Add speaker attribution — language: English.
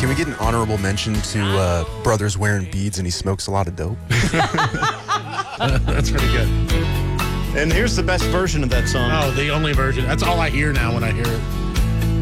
Speaker 1: Can we get an honorable mention to Brothers wearing beads and he smokes a lot of dope?
Speaker 2: That's pretty good.
Speaker 3: And here's the best version of that song.
Speaker 2: Oh, the only version. That's all I hear now when I hear it.